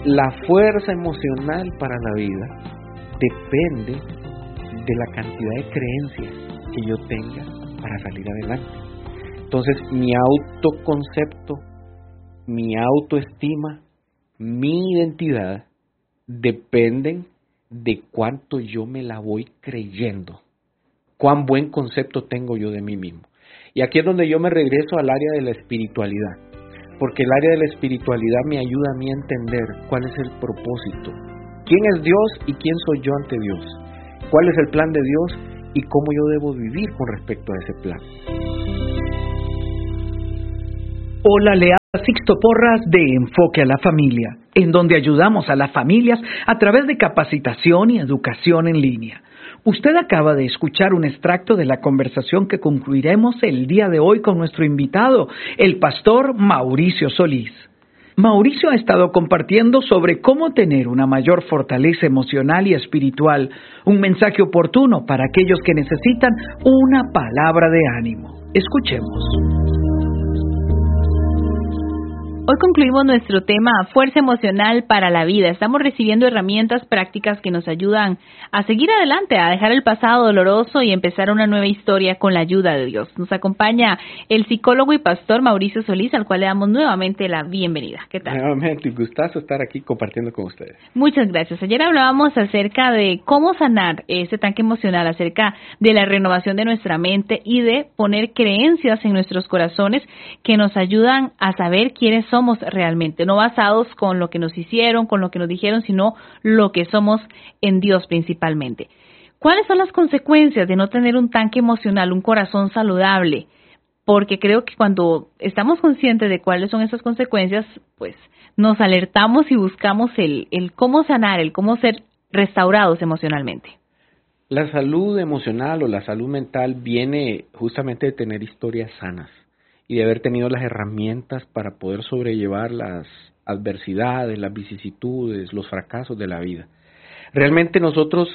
la fuerza emocional para la vida depende de la cantidad de creencias que yo tenga para salir adelante. Entonces, mi autoconcepto, mi autoestima, mi identidad dependen de cuánto yo me la voy creyendo, cuán buen concepto tengo yo de mí mismo. Y aquí es donde yo me regreso al área de la espiritualidad, porque el área de la espiritualidad me ayuda a mí a entender cuál es el propósito, quién es Dios y quién soy yo ante Dios, cuál es el plan de Dios y cómo yo debo vivir con respecto a ese plan. Hola, le habla Sixto Porras de Enfoque a la Familia, en donde ayudamos a las familias a través de capacitación y educación en línea. Usted acaba de escuchar un extracto de la conversación que concluiremos el día de hoy con nuestro invitado, el pastor Mauricio Solís. Mauricio ha estado compartiendo sobre cómo tener una mayor fortaleza emocional y espiritual, un mensaje oportuno para aquellos que necesitan una palabra de ánimo. Escuchemos. Hoy concluimos nuestro tema Fuerza Emocional para la Vida. Estamos recibiendo herramientas prácticas que nos ayudan a seguir adelante, a dejar el pasado doloroso y empezar una nueva historia con la ayuda de Dios. Nos acompaña el psicólogo y pastor Mauricio Solís, al cual le damos nuevamente la bienvenida. ¿Qué tal? Nuevamente, un gustazo estar aquí compartiendo con ustedes. Muchas gracias. Ayer hablábamos acerca de cómo sanar ese tanque emocional, acerca de la renovación de nuestra mente y de poner creencias en nuestros corazones que nos ayudan a saber quiénes somos realmente, no basados con lo que nos hicieron, con lo que nos dijeron, sino lo que somos en Dios principalmente. ¿Cuáles son las consecuencias de no tener un tanque emocional, un corazón saludable? Porque creo que cuando estamos conscientes de cuáles son esas consecuencias, pues nos alertamos y buscamos el cómo sanar, el cómo ser restaurados emocionalmente. La salud emocional o la salud mental viene justamente de tener historias sanas y de haber tenido las herramientas para poder sobrellevar las adversidades, las vicisitudes, los fracasos de la vida. Realmente nosotros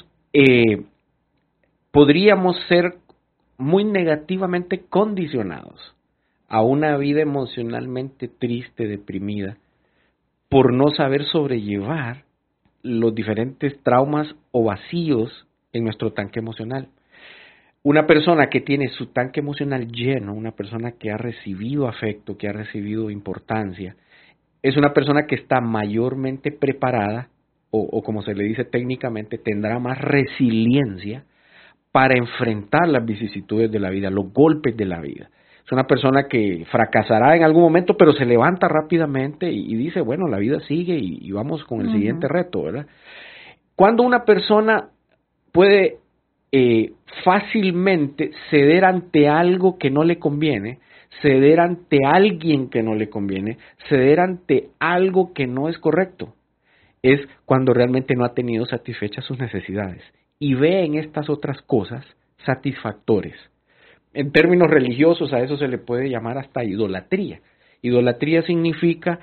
podríamos ser muy negativamente condicionados a una vida emocionalmente triste, deprimida, por no saber sobrellevar los diferentes traumas o vacíos en nuestro tanque emocional. Una persona que tiene su tanque emocional lleno, una persona que ha recibido afecto, que ha recibido importancia, es una persona que está mayormente preparada, o como se le dice técnicamente, tendrá más resiliencia para enfrentar las vicisitudes de la vida, los golpes de la vida. Es una persona que fracasará en algún momento, pero se levanta rápidamente y dice, bueno, la vida sigue y vamos con el siguiente reto, ¿verdad? Cuando una persona puede fácilmente ceder ante algo que no le conviene, ceder ante alguien que no le conviene, ceder ante algo que no es correcto, es cuando realmente no ha tenido satisfechas sus necesidades y ve en estas otras cosas satisfactores. En términos religiosos a eso se le puede llamar hasta idolatría. Idolatría significa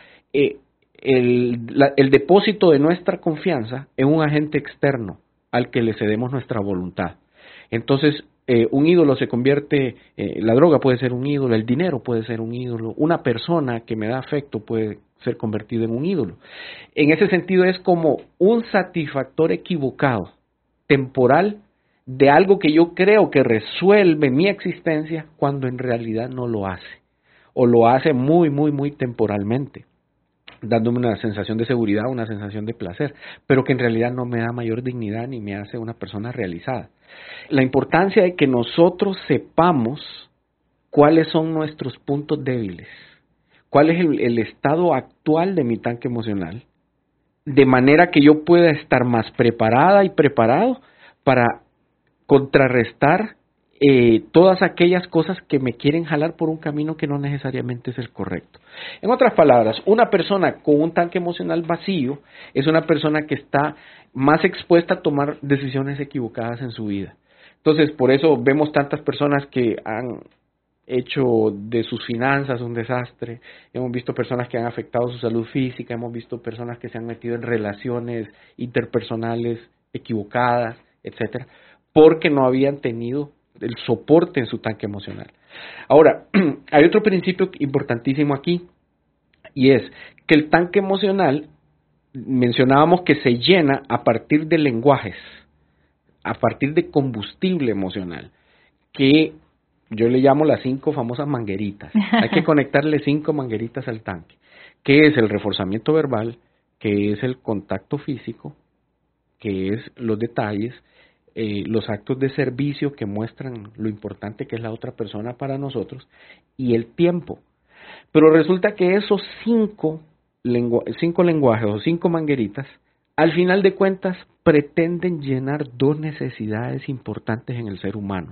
el depósito de nuestra confianza en un agente externo al que le cedemos nuestra voluntad. Entonces, un ídolo se convierte, la droga puede ser un ídolo, el dinero puede ser un ídolo, una persona que me da afecto puede ser convertido en un ídolo. En ese sentido es como un satisfactor equivocado, temporal, de algo que yo creo que resuelve mi existencia cuando en realidad no lo hace, o lo hace muy, muy, muy temporalmente, dándome una sensación de seguridad, una sensación de placer, pero que en realidad no me da mayor dignidad ni me hace una persona realizada. La importancia de que nosotros sepamos cuáles son nuestros puntos débiles, cuál es el estado actual de mi tanque emocional, de manera que yo pueda estar más preparada y preparado para contrarrestar todas aquellas cosas que me quieren jalar por un camino que no necesariamente es el correcto. En otras palabras, una persona con un tanque emocional vacío es una persona que está más expuesta a tomar decisiones equivocadas en su vida. Entonces, por eso vemos tantas personas que han hecho de sus finanzas un desastre, hemos visto personas que han afectado su salud física, hemos visto personas que se han metido en relaciones interpersonales equivocadas, etcétera, porque no habían tenido el soporte en su tanque emocional. Ahora, hay otro principio importantísimo aquí, y es que el tanque emocional mencionábamos que se llena a partir de lenguajes, a partir de combustible emocional, que yo le llamo las 5 famosas mangueritas. Hay que conectarle 5 mangueritas al tanque, que es el reforzamiento verbal, que es el contacto físico, que es los detalles, los actos de servicio que muestran lo importante que es la otra persona para nosotros, y el tiempo. Pero resulta que esos 5 lenguajes o 5 mangueritas, al final de cuentas, pretenden llenar 2 necesidades importantes en el ser humano,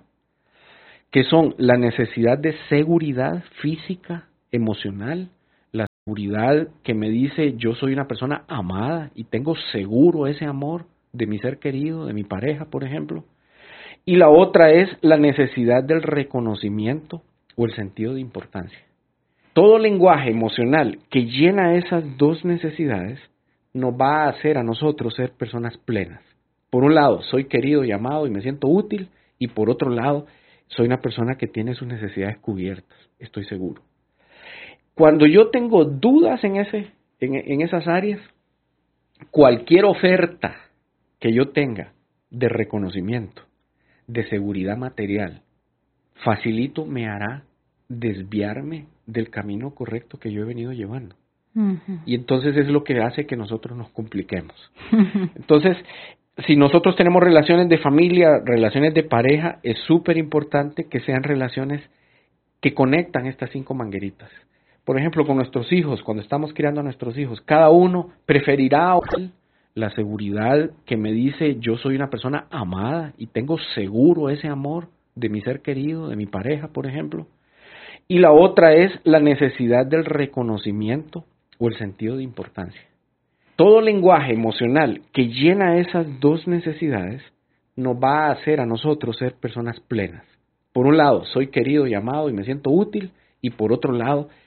que son la necesidad de seguridad física, emocional, la seguridad que me dice yo soy una persona amada y tengo seguro ese amor de mi ser querido, de mi pareja, por ejemplo. Y la otra es la necesidad del reconocimiento o el sentido de importancia. Todo lenguaje emocional que llena esas 2 necesidades nos va a hacer a nosotros ser personas plenas. Por un lado, soy querido y amado y me siento útil, y por otro lado, soy una persona que tiene sus necesidades cubiertas, estoy seguro. Cuando yo tengo dudas en esas áreas, cualquier oferta que yo tenga de reconocimiento, de seguridad material, facilito me hará desviarme del camino correcto que yo he venido llevando. Uh-huh. Y entonces es lo que hace que nosotros nos compliquemos. Entonces, si nosotros tenemos relaciones de familia, relaciones de pareja, es súper importante que sean relaciones que conectan estas 5 mangueritas. Por ejemplo, con nuestros hijos, cuando estamos criando a nuestros hijos, cada uno preferirá la seguridad que me dice yo soy una persona amada y tengo seguro ese amor de mi ser querido, de mi pareja, por ejemplo. Y la otra es la necesidad del reconocimiento o el sentido de importancia. Todo lenguaje emocional que llena esas 2 necesidades nos va a hacer a nosotros ser personas plenas. Por un lado, soy querido y amado y me siento útil, y por otro lado,